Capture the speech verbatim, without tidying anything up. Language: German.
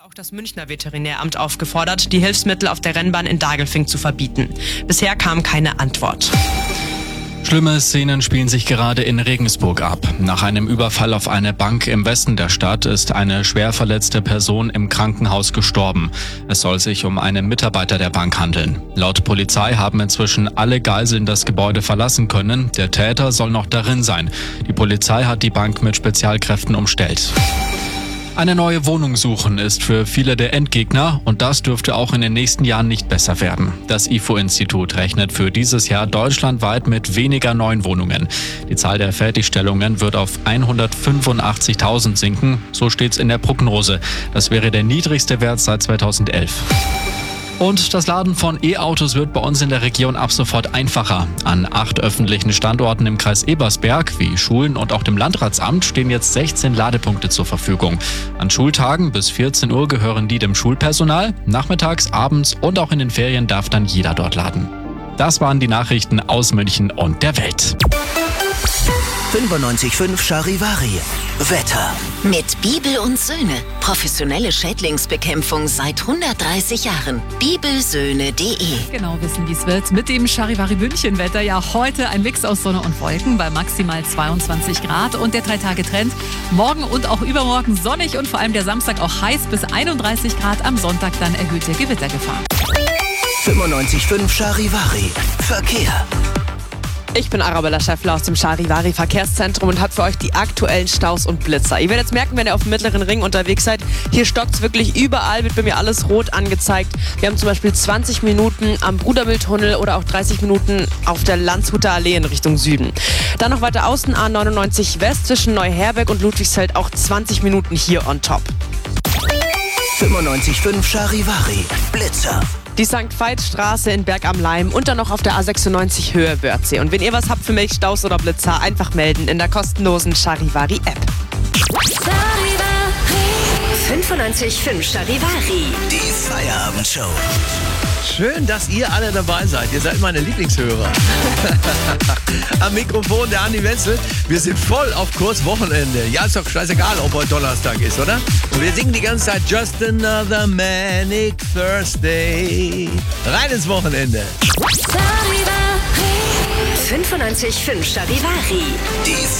Auch das Münchner Veterinäramt aufgefordert, die Hilfsmittel auf der Rennbahn in Dagelfing zu verbieten. Bisher kam keine Antwort. Schlimme Szenen spielen sich gerade in Regensburg ab. Nach einem Überfall auf eine Bank im Westen der Stadt ist eine schwer verletzte Person im Krankenhaus gestorben. Es soll sich um einen Mitarbeiter der Bank handeln. Laut Polizei haben inzwischen alle Geiseln das Gebäude verlassen können. Der Täter soll noch darin sein. Die Polizei hat die Bank mit Spezialkräften umstellt. Eine neue Wohnung suchen ist für viele der Endgegner und das dürfte auch in den nächsten Jahren nicht besser werden. Das I F O-Institut rechnet für dieses Jahr deutschlandweit mit weniger neuen Wohnungen. Die Zahl der Fertigstellungen wird auf hundertfünfundachtzigtausend sinken, so steht's in der Prognose. Das wäre der niedrigste Wert seit zweitausendelf. Und das Laden von E-Autos wird bei uns in der Region ab sofort einfacher. An acht öffentlichen Standorten im Kreis Ebersberg, wie Schulen und auch dem Landratsamt, stehen jetzt sechzehn Ladepunkte zur Verfügung. An Schultagen bis vierzehn Uhr gehören die dem Schulpersonal. Nachmittags, abends und auch in den Ferien darf dann jeder dort laden. Das waren die Nachrichten aus München und der Welt. fünfundneunzig Komma fünf Charivari. Wetter. Mit Bibel und Söhne. Professionelle Schädlingsbekämpfung seit hundertdreißig Jahren. bibelsöhne punkt de. Genau wissen, wie es wird. Mit dem Charivari München Wetter. Ja, heute ein Mix aus Sonne und Wolken bei maximal zweiundzwanzig Grad. Und der drei-Tage-Trend. Morgen und auch übermorgen sonnig und vor allem der Samstag auch heiß bis einunddreißig Grad. Am Sonntag dann erhöhte Gewittergefahr. fünfundneunzig Komma fünf Charivari. Verkehr. Ich bin Arabella Schäffler aus dem Charivari Verkehrszentrum und habe für euch die aktuellen Staus und Blitzer. Ihr werdet es merken, wenn ihr auf dem Mittleren Ring unterwegs seid. Hier stockt es wirklich überall, wird bei mir alles rot angezeigt. Wir haben zum Beispiel zwanzig Minuten am Brudermühltunnel oder auch dreißig Minuten auf der Landshuter Allee in Richtung Süden. Dann noch weiter außen A neunundneunzig West zwischen Neuherberg und Ludwigsfeld auch zwanzig Minuten hier on top. fünfundneunzig Komma fünf Charivari. Blitzer. Die Sankt Veit-Straße in Berg am Leim und dann noch auf der A sechsundneunzig Höhe Wörthsee. Und wenn ihr was habt für mich, Staus oder Blitzer, einfach melden in der kostenlosen Charivari-App. fünfundneunzig Komma fünf Charivari. Die Feierabendshow. Schön, dass ihr alle dabei seid. Ihr seid meine Lieblingshörer. Am Mikrofon der Andi Wenzel. Wir sind voll auf Kurs Wochenende. Ja, ist doch scheißegal, ob heute Donnerstag ist, oder? Und wir singen die ganze Zeit Just Another Manic Thursday. Rein ins Wochenende. fünfundneunzig Komma fünf Charivari. Die